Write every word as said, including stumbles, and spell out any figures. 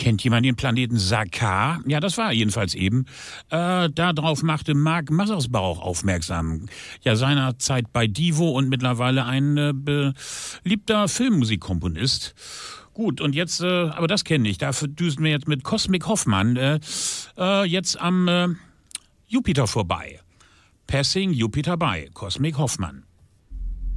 Kennt jemand den Planeten Sakaar? Ja, das war er jedenfalls eben. Äh, darauf machte Mark Massersbauch aufmerksam. Ja, seinerzeit bei Divo und mittlerweile ein äh, beliebter Filmmusikkomponist. Gut, und jetzt, äh, aber das kenne ich, dafür düsen wir jetzt mit Cosmic Hoffmann äh, äh, jetzt am äh, Jupiter vorbei. Passing Jupiter by, Cosmic Hoffmann.